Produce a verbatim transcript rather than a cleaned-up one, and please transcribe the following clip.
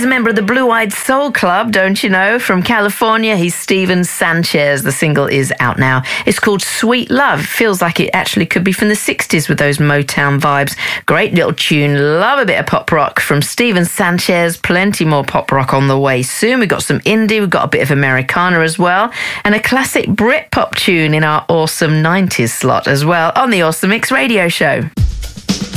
He's a member of the Blue Eyed Soul Club, don't you know? From California, he's Steven Sanchez. The single is out now. It's called Sweet Love. Feels like it actually could be from the sixties with those Motown vibes. Great little tune. Love a bit of pop rock from Steven Sanchez. Plenty more pop rock on the way soon. We've got some indie, we've got a bit of Americana as well, and a classic Brit pop tune in our awesome nineties slot as well on the Awesome Mix Radio Show.